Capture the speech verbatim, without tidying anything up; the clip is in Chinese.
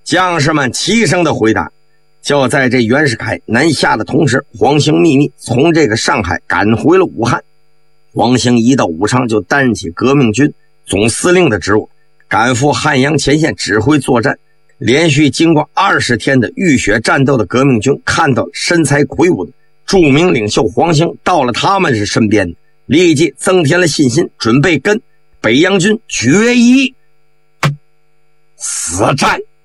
将士们齐声的回答。就在这袁世凯南下的同时，黄兴秘密从这个上海赶回了武汉。黄兴一到武昌就担任起革命军总司令的职务，赶赴汉阳前线指挥作战。连续经过二十天的浴血战斗的革命军看到身材魁梧的著名领袖黄兴到了他们是身边，立即增添了信心，准备跟北洋军决一死战。